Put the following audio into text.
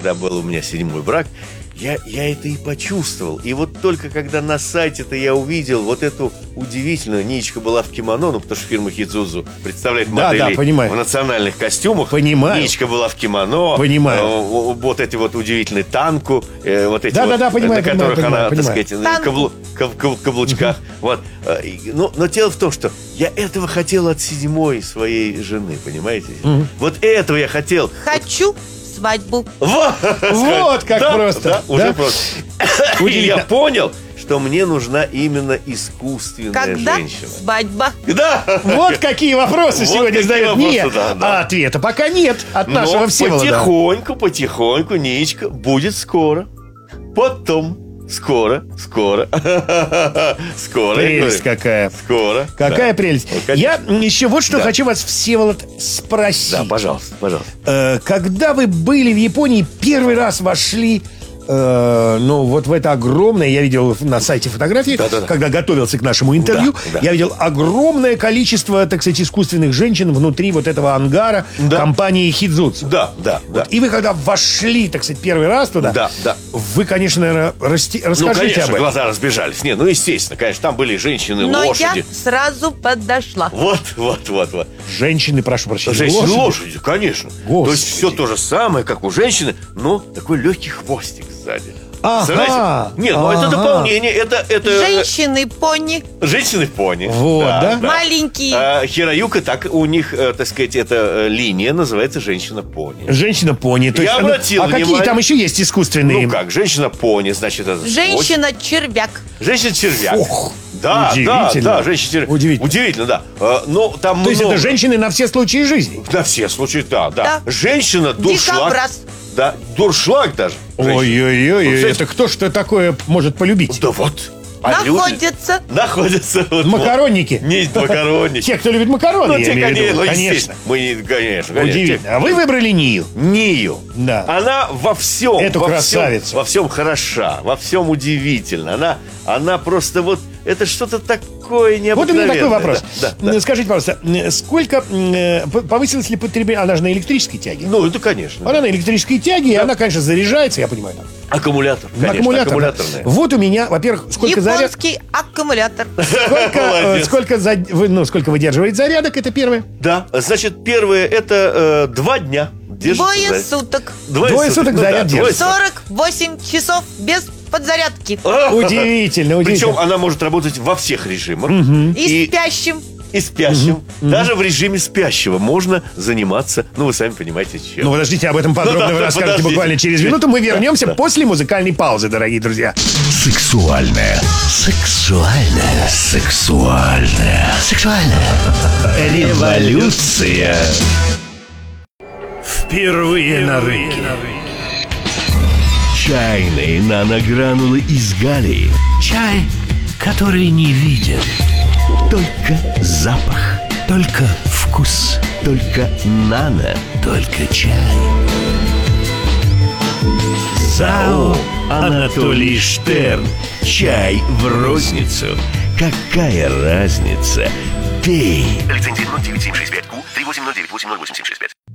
когда был у меня 7-й брак, я это и почувствовал. И вот только когда на сайте-то я увидел вот эту удивительную... Ничка была в кимоно, ну, потому что фирма Хидзудзу представляет моделей в национальных костюмах. Понимаю. Ничка была в кимоно. Понимаю. Вот эти вот удивительные танку, вот эти понимаю, на которых она, так сказать, каблучках. Вот. Но дело в том, что я этого хотел от 7-й своей жены, понимаете? Вот этого я хотел. Хочу свадьбу. Вот как просто. Да, уже просто. И я понял, что мне нужна именно искусственная женщина. Когда свадьба? Да. Вот какие вопросы сегодня задают. Нет, ответа пока нет от нашего Всеволода. Потихоньку, Ничка, будет скоро. Потом. Скоро. Прелесть какая. Скоро. Какая прелесть. Я еще вот что хочу вас, Всеволод, спросить. Да, пожалуйста. Когда вы были в Японии, первый раз вошли... вот в это огромное, я видел на сайте фотографии, когда готовился к нашему интервью, я видел огромное количество, так сказать, искусственных женщин внутри вот этого ангара компании Хидзудзу. Да. И вы когда вошли, так сказать, первый раз туда, вы, конечно, наверное, расскажите конечно, об этом. Глаза разбежались. Нет, естественно, конечно, там были женщины, но лошади. Но я сразу подошла. Вот. Женщины, прошу прощения, лошади, конечно. Господи. То есть все то же самое, как у женщины, но такой легкий хвостик сзади. Нет, это дополнение. Это Женщины-пони. Женщины-пони. Вот, да? Маленькие. Хироюка, так у них, так сказать, эта линия называется женщина-пони. Женщина-пони. То есть, я обратил внимание. Какие там еще есть искусственные? Ну как, женщина-пони, значит, это... Женщина-червяк. Женщина-червяк. Ох, да, женщина-червяк. Удивительно, да. Но там то есть это женщины на все случаи жизни? На все случаи, да. Женщина-дуршлаг. Дикобраз. Да, дуршлаг даже. Ой-ой-ой, это кто что такое может полюбить? Да вот. Находятся. Макаронники. Не макаронники. Те, кто любит макароны, я имею в виду. Конечно. Конечно. Удивительно. А вы выбрали Нию. Да. Она во всем. Эту красавицу. Во всем хороша, во всем удивительна. Она просто вот... Это что-то такое необыкновенное. Вот у меня такой вопрос. Да. Скажите, пожалуйста, сколько повысилось ли потребление? Она же на электрической тяге. Ну, это конечно. Она на электрической тяге, и она, конечно, заряжается, я понимаю. Аккумулятор, конечно, аккумуляторная. Вот у меня, во-первых, сколько заряд... Японский аккумулятор. Сколько выдерживает зарядок, это первое? Да, значит, первое, это 2 дня. Двое суток. Двое суток заряд держит. 48 часов без подзарядки. Удивительно. Причем она может работать во всех режимах. И спящим. И спящим. Даже в режиме спящего можно заниматься, вы сами понимаете, чем. Ну, подождите, об этом подробно вы расскажете буквально через минуту. Мы вернемся после музыкальной паузы, дорогие друзья. Сексуальная. Революция. Впервые на рынке. Чайные наногранулы из Галлии. Чай, который не виден. Только запах, только вкус, только нано, только чай. ЗАО Анатолий Штерн. Чай в розницу. Какая разница? Пей. Лицензия 09765Q 380980875.